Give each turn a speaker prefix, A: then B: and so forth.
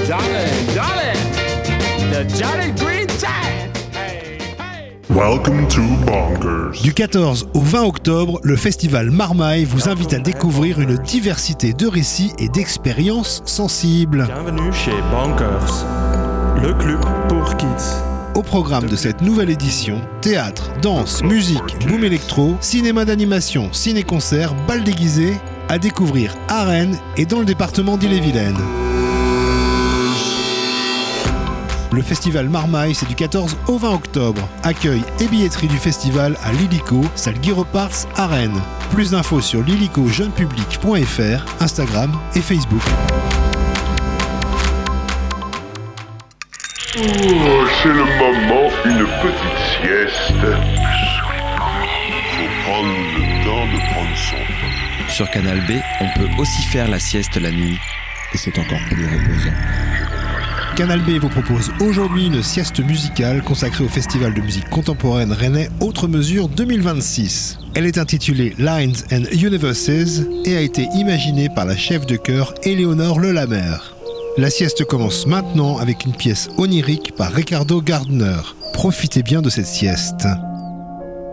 A: The Jolly Green Giant. Hey, hey.
B: Welcome to Bonkers.
C: Du 14 au 20 octobre, le festival Marmaille vous invite à découvrir une diversité de récits et d'expériences sensibles.
D: Bienvenue chez Bonkers, le club pour kids.
C: Au programme de cette nouvelle édition, théâtre, danse, musique, boom électro, cinéma d'animation, ciné-concert, bal déguisé, à découvrir à Rennes et dans le département d'Ille-et-Vilaine. Le festival Marmaille, c'est du 14 au 20 octobre. Accueil et billetterie du festival à l'Illico, salle Guy Reparts à Rennes. Plus d'infos sur lillicojeunepublic.fr, Instagram et Facebook.
B: Oh, c'est le moment, une petite sieste. Faut prendre le temps de prendre son temps.
E: Sur Canal B, on peut aussi faire la sieste la nuit. Et c'est encore plus reposant.
C: Canal B vous propose aujourd'hui une sieste musicale consacrée au Festival de musique contemporaine rennais Autre Mesure 2026. Elle est intitulée Lines and Universes et a été imaginée par la chef de chœur Éléonore Lelamère. La sieste commence maintenant avec une pièce onirique par Ricardo Gardner. Profitez bien de cette sieste.